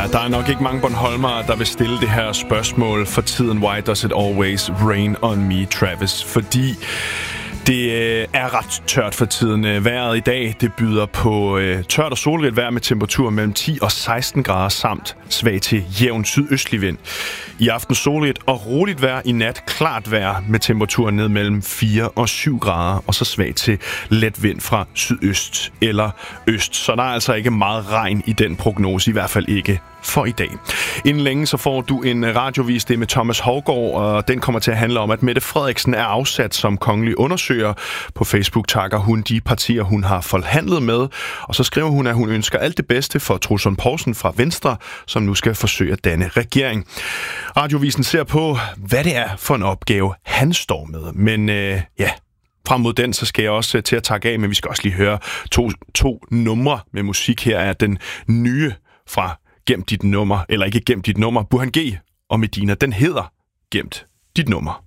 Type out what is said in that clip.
Der er nok ikke mange bornholmere, der vil stille det her spørgsmål for tiden. Why does it always rain on me, Travis? Fordi det er ret tørt for tiden. Vejret i dag, det byder på tørt og solrigt vejr med temperatur mellem 10 og 16 grader samt svag til jævn sydøstlig vind. I aften solrigt og roligt vejr, i nat klart vejr med temperatur ned mellem 4 og 7 grader, og så svag til let vind fra sydøst eller øst. Så der er altså ikke meget regn i den prognose, i hvert fald ikke for i dag. Inden længe så får du en radiovis, det med Thomas Hougaard, og den kommer til at handle om, at Mette Frederiksen er afsat som kongelig undersøger. På Facebook takker hun de partier, hun har forhandlet med, og så skriver hun, at hun ønsker alt det bedste for Troels Lund Poulsen fra Venstre, som nu skal forsøge at danne regering. Radiovisen ser på, hvad det er for en opgave, han står med. Men frem mod den, så skal jeg også til at takke af, men vi skal også lige høre to numre med musik. Her er den nye fra Gem dit nummer, eller ikke Gem dit nummer, Burhan G og Medina. Den hedder Gemt dit nummer.